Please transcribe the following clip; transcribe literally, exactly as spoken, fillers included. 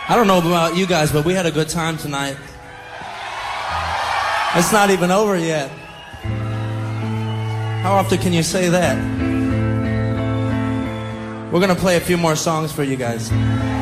I don't know about you guys, but we had a good time tonight. It's not even over yet. How often can you say that? We're gonna play a few more songs for you guys.